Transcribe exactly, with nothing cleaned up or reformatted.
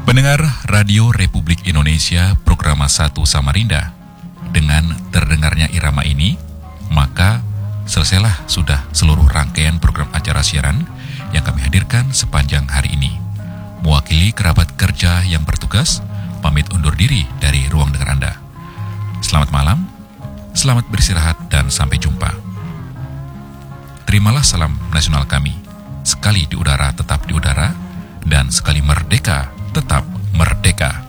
Pendengar Radio Republik Indonesia Programa satu Samarinda, dengan terdengarnya irama ini, maka selesailah sudah seluruh rangkaian program acara siaran yang kami hadirkan sepanjang hari ini. Mewakili kerabat kerja yang bertugas, pamit undur diri dari ruang dengar Anda. Selamat malam, selamat beristirahat dan sampai jumpa. Terimalah salam nasional kami, sekali di udara tetap di udara, dan sekali merdeka tetap merdeka.